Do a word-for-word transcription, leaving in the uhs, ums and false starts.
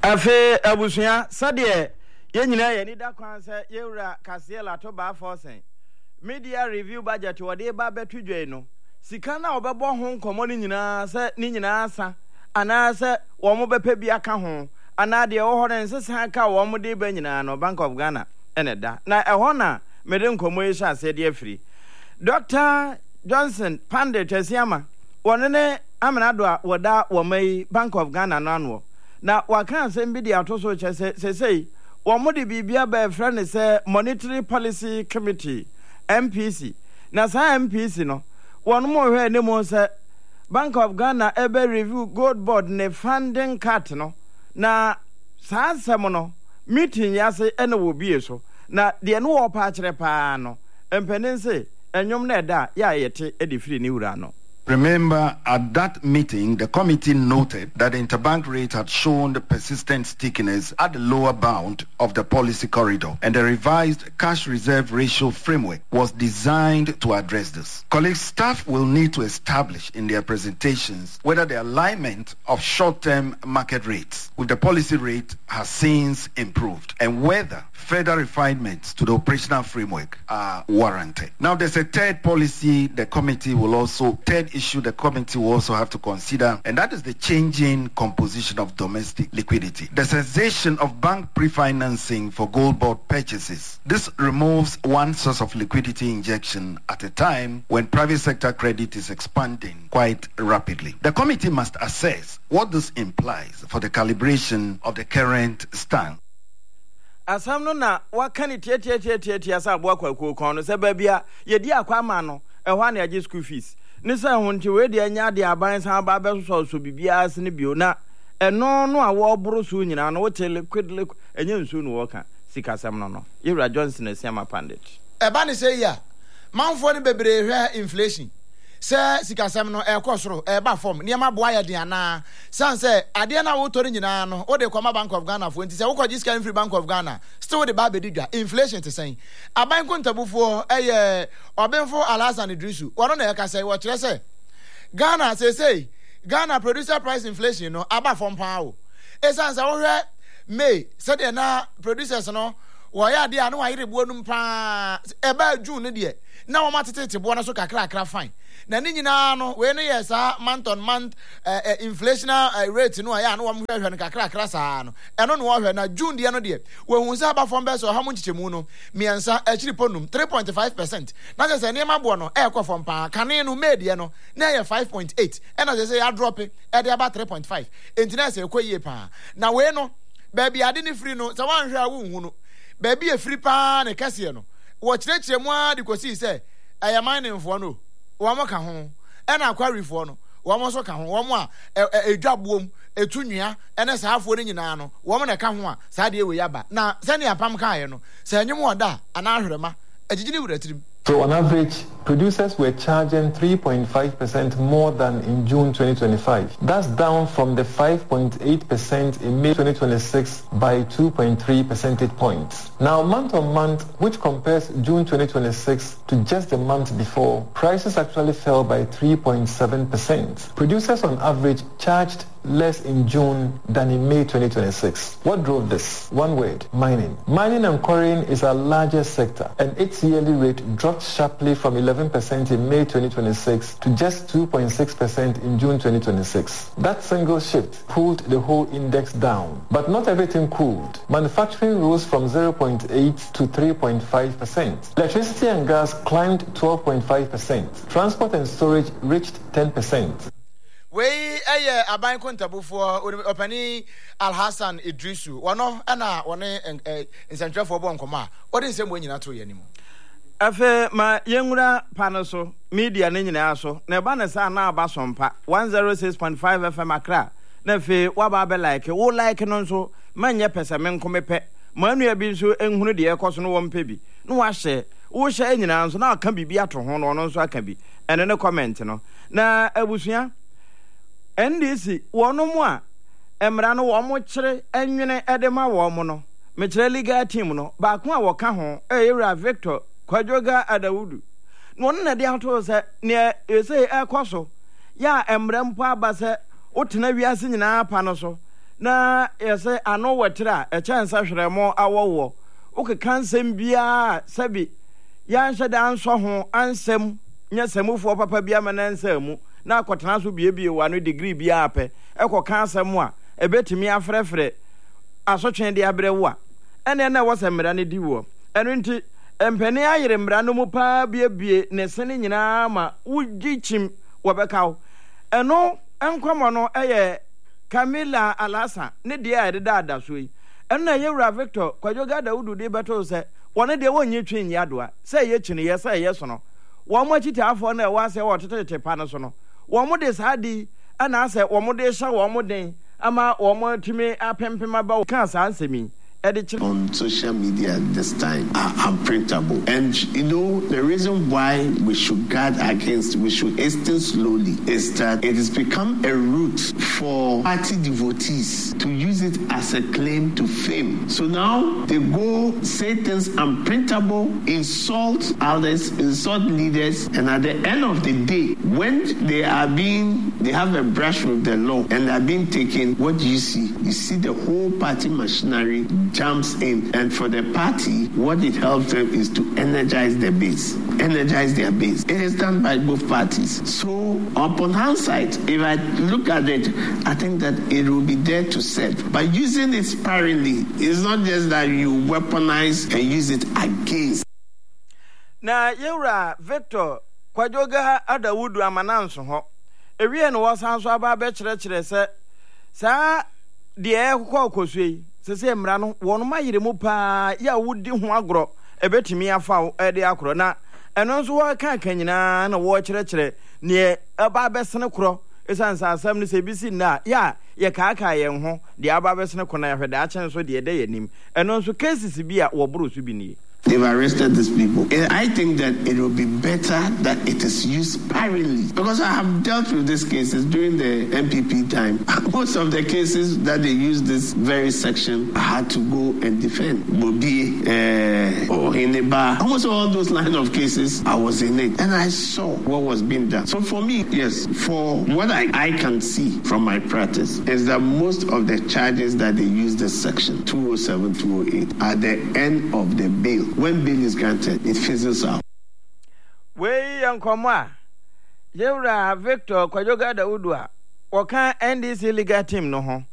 Afe abusuya sade ye nyina ye ni da kwan se yewura Kasiela to ba forcing media review budget wode ba betudwe no sika na obebo ho nkomo ni nyina se ni nyina asa ana se wo mo bepa bi aka ho ana de wo ho den sesa ka wo mo de ba nyina no Bank of Ghana ene da na eho na mede nkomo yi sha se de afiri Doctor Johnson Pandit Asiama wone ne amenado a woda wo mai Bank of Ghana no anwo na wakan asem bi de atoso che se sei wo mo de bibia ba efra ne se Monetary Policy Committee M P C na sa M P C no won mo hwe ne mo se Bank of Ghana ebe review gold board ne funding cut no na sa asem no meeting yase ene wo bie so na de no wo pa kire pa no empenense enyom na eda ya yete edifiri ni wura no. Remember, at that meeting, the committee noted that the interbank rate had shown the persistent stickiness at the lower bound of the policy corridor, and the revised cash reserve ratio framework was designed to address this. Colleagues, staff will need to establish in their presentations whether the alignment of short-term market rates with the policy rate has since improved, and whether further refinements to the operational framework are warranted. Now, there's a third policy the committee will also, third issue the committee will also have to consider, and that is the changing composition of domestic liquidity. The cessation of bank pre-financing for gold board purchases. This removes one source of liquidity injection at a time when private sector credit is expanding quite rapidly. The committee must assess what this implies for the calibration of the current stand. Asam no na wakani tietie tietie tie asa abo akwaku kon no se ba bia ye di akwa ma no ehwa na age school fees ni se ho nti we de anya de aban san ba be so so bibia ase ne bio na eno no a wo boro so nyina no wote liquid liquid enye nsu no wo ka sika sam no no Yewura Johnson Asiama Pandit e ba ni se ya manfo ni bebre hwe inflation se sika sam no e kosoro e ba form niam aboa ya de ana san se ade na wo tori nyina no wo de kwama Bank of Ghana fo nti se wo kwaji sika free Bank of Ghana still the ba be didwa inflation te sen aban kontabufo eye obenfo Alhassan Idrisu wono na e ka se wo kire se Ghana se say Ghana producer price inflation no aba form pa o e san se wo hwe May se de na producers no wo ya de anu ayire buonum pa e ba June ne de na wo matete bo na so kakra kakra fine na ni nyina no we no yes ah month on month uh, uh, inflational uh, rate no ya no wo hwehwe no kakra kakra saa no eno no wo hwe na June de no de we hu sa ba fom be so ha mo nchichemu no miensa achiri ponum three point five percent na se se ne mabo no e kwa fom pa kane no made ye no na ye five point eight e na se se ya drop e de about three point five entina se ekoyie pa na we no ba bia ade ni free no se wan hwe a wo hu no ba bia free pa ne kase no wo kirechiremu a de kosi se ayaman ne mfo no wamo ka ho ena akwarifo no wamo so ka ho wamo a edwabuom etunua ene saafo ne nyina no wamo na ka ho a saa de we yaba na sane apam ka ye no sa anyum oda ana ahwerema agigini wuratirim. So on average, producers were charging three point five percent more than in June twenty twenty-five. That's down from the five point eight percent in May twenty twenty-six by two point three percentage points. Now, month on month, which compares June twenty twenty-six to just the month before, prices actually fell by three point seven percent. Producers on average charged less in June than in May twenty twenty-six. What drove this? One word: mining. Mining and quarrying is our largest sector, and its yearly rate dropped sharply from eleven percent in May twenty twenty-six to just two point six percent in June twenty twenty-six. That single shift pulled the whole index down. But not everything cooled. Manufacturing rose from zero point eight to three point five percent. Electricity and gas climbed twelve point five percent. Transport and storage reached ten percent. We eye aban kontabufo opani Alhassan Idrisu wono ana wone nsantwafo bo nkoma odi nsem wo nyina to yanimu afe ma yenwura panoso media ne nyina so na ba na sa na aba sompa one oh six point five F M Accra na fe waba be like wo like no nso manye pese me nkomepe manua bi nso enhunu de ekoso no wo mpe bi no wa hye wo hye nyina nso na aka bibi ato ho no no nso aka bi ene ne comment no na abusua N D C wono mu a emra no wo mo kire enwene edema wo mo no me kire legal team no ba ko a wo ka ho e Yewura Victor Kwajoga Adawudu no na de ato se ne ese ekoso ya emra mpo aba se wotena wiase nyina pa no so na yɛsɛ ano wɔtira a ɛkyɛn sɛ hwerɛmo awɔwɔ woke kansɛm biara sɛbi yɛnhyɛ da ansɔ ho ansɛm nyɛ sɛmufoɔ papa bi ama na nsa mu na akɔtena so biebie wa no degree biara pɛ ɛkɔ kansɛm a ɛbɛtumi afrɛfrɛ asotwe de abrɛ wo a ɛne na ɛwɔ sɛ mmara no di wɔ ɛno nti mpani ayere mmara no mu paa biebie ne sene nyinaa ma wogyi kyim wɔbɛka wo ɛno nkɔmmɔ no ɛyɛ Camilla Alasa ne deɛ a yɛdeda ada so yi ɛno na yɛwura Victor Kwadwoga Dawudu de bɛtoo sɛ wɔne deɛ wɔnyɛ twe nyi adoa sɛ ɛyɛ kyini yɛ sɛ ɛyɛ so no wɔn mo akyitaafoɔ no ɛwɔ asɛ wɔtetete pa no so no wɔn mo de saa di ɛna asɛ wɔn mo de hyɛ wɔn mo den ama wɔn mo tumi apempem aba wo ka saa nsɛm yi. On social media at this time are unprintable. And you know, the reason why we should guard against, we should hasten slowly, is that it has become a route for party devotees to use it as a claim to fame. So now they go say things unprintable, insult others, insult leaders, and at the end of the day, when they are being, they have a brush with the law and are being taken, what do you see? You see the whole party machinery jumps in, and for the party, what it helps them is to energize their base, energize their base. It is done by both parties. So, upon hindsight, if I look at it, I think that it will be there to serve. By using it sparingly, it's not just that you weaponize and use it against. Na yewra Victor Kwadwoga Dawudu amananso ho. Ewie no wasan so aba be kire kire se sa de ekokọ okosue sese mmra no wono mayire mu pa ya wudi ho agro ebetimi afa e de akro na eno nso wo ka kan nyina na wo kire kire ne aba besene kro esan sa asam ne se bisi na ya ye ka ka ye ho de aba besene kro na ya hwede a chen so de de yanim eno nso cases bi a wo bro so bi ni. They've arrested these people. I think that it will be better that it is used sparingly. Because I have dealt with these cases during the M P P time. Most of the cases that they used this very section, I had to go and defend. Bobi, uh, or Ineba, almost all those line of cases, I was in it. And I saw what was being done. So for me, yes, for what I, I can see from my practice, is that most of the charges that they use this section, two oh seven, two oh eight, are the end of the bail. When bail is granted, it fizzles out. We Yankomwa, Yewra Victor Kwadwoga Dawudu, Waka N D C legal team no ho.